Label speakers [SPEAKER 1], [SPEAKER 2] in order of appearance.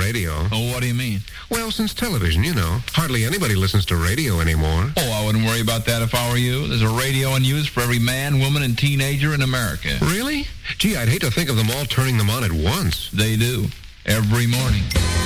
[SPEAKER 1] radio.
[SPEAKER 2] Oh, what do you mean?
[SPEAKER 1] Well, since television, you know, hardly anybody listens to radio anymore.
[SPEAKER 2] Oh, I wouldn't worry about that if I were you. There's a radio in use for every man, woman, and teenager in America.
[SPEAKER 1] Really? Gee, I'd hate to think of them all turning them on at once.
[SPEAKER 2] They do. Every morning.